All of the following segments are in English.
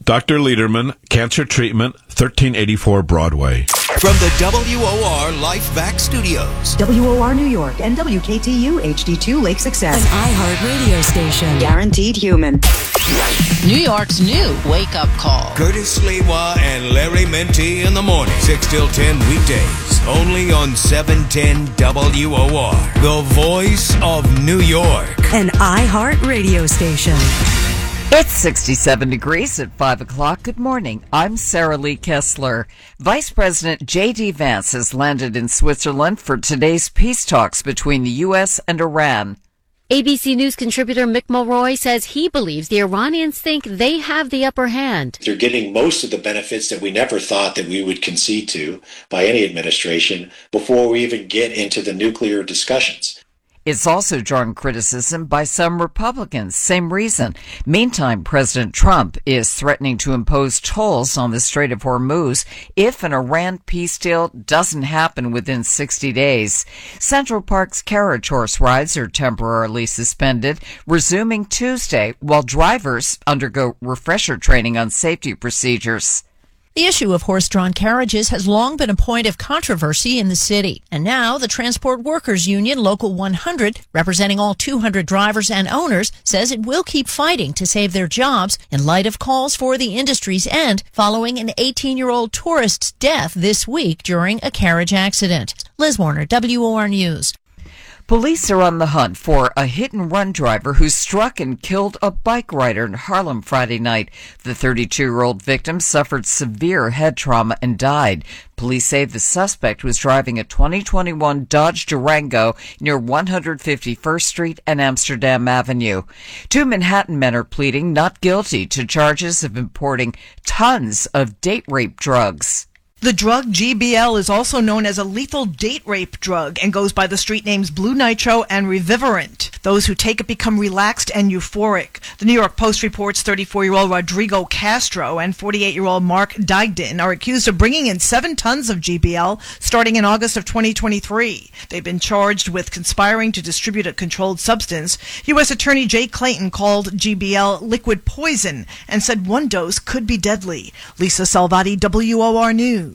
Dr. Lederman, Cancer Treatment, 1384 Broadway. From the WOR LifeVac Studios. WOR New York and WKTU HD2 Lake Success. An iHeart radio station. Guaranteed human. New York's new wake-up call. Curtis Lewa and Larry Menti in the morning. 6 till 10 weekdays. Only on 710 WOR. The voice of New York. An iHeart radio station. It's 67 degrees at 5 o'clock. Good morning. I'm Sarah Lee Kessler. Vice President J.D. Vance has landed in Switzerland for today's peace talks between the U.S. and Iran. ABC News contributor Mick Mulroy says he believes the Iranians think they have the upper hand. They're getting most of the benefits that we never thought that we would concede to by any administration before we even get into the nuclear discussions. It's also drawn criticism by some Republicans. Same reason. Meantime, President Trump is threatening to impose tolls on the Strait of Hormuz if an Iran peace deal doesn't happen within 60 days. Central Park's carriage horse rides are temporarily suspended, resuming Tuesday while drivers undergo refresher training on safety procedures. The issue of horse-drawn carriages has long been a point of controversy in the city. And now the Transport Workers Union Local 100, representing all 200 drivers and owners, says it will keep fighting to save their jobs in light of calls for the industry's end following an 18-year-old tourist's death this week during a carriage accident. Liz Warner, WOR News. Police are on the hunt for a hit-and-run driver who struck and killed a bike rider in Harlem Friday night. The 32-year-old victim suffered severe head trauma and died. Police say the suspect was driving a 2021 Dodge Durango near 151st Street and Amsterdam Avenue. Two Manhattan men are pleading not guilty to charges of importing tons of date rape drugs. The drug GBL is also known as a lethal date rape drug and goes by the street names Blue Nitro and Revivarant. Those who take it become relaxed and euphoric. The New York Post reports 34-year-old Rodrigo Castro and 48-year-old Mark Digdon are accused of bringing in 7 tons of GBL starting in August of 2023. They've been charged with conspiring to distribute a controlled substance. U.S. Attorney Jay Clayton called GBL liquid poison and said one dose could be deadly. Lisa Salvati, WOR News.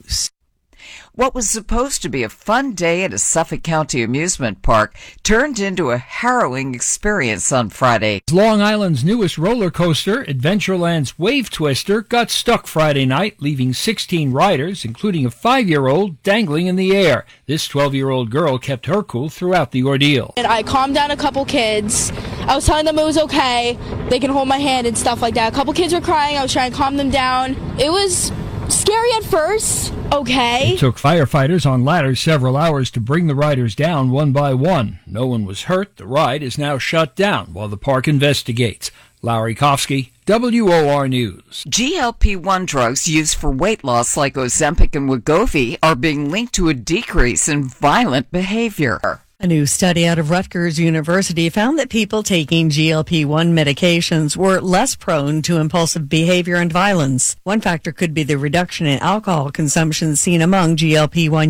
What was supposed to be a fun day at a Suffolk County amusement park turned into a harrowing experience on Friday. Long Island's newest roller coaster, Adventureland's Wave Twister, got stuck Friday night, leaving 16 riders, including a 5-year-old, dangling in the air. This 12-year-old girl kept her cool throughout the ordeal. And I calmed down a couple kids. I was telling them it was okay. They can hold my hand and stuff like that. A couple kids were crying. I was trying to calm them down. It was scary at first. Okay. It took firefighters on ladders several hours to bring the riders down one by one. No one was hurt. The ride is now shut down while the park investigates. Larry Kofsky, WOR News. GLP-1 drugs used for weight loss like Ozempic and Wegovy are being linked to a decrease in violent behavior. A new study out of Rutgers University found that people taking GLP-1 medications were less prone to impulsive behavior and violence. One factor could be the reduction in alcohol consumption seen among GLP-1